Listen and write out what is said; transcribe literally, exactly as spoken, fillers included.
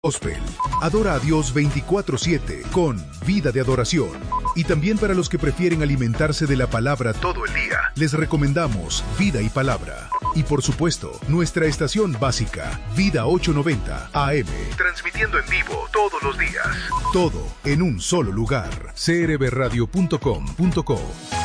Gospel. Adora a Dios veinticuatro siete con Vida de Adoración. Y también para los que prefieren alimentarse de la palabra todo el día, les recomendamos Vida y Palabra. Y por supuesto, nuestra estación básica, Vida ochocientos noventa A M, transmitiendo en vivo todos los días. Todo en un solo lugar. c r b radio punto com punto co